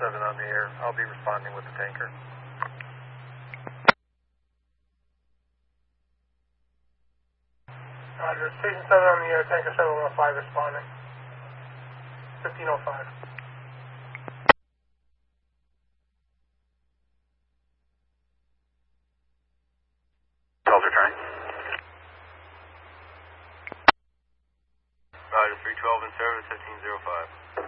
7 on the air. I'll be responding with the tanker. Roger. Station 7 on the air, tanker 715 responding. 1505. Call's returning. Roger, 312 in service, 1505.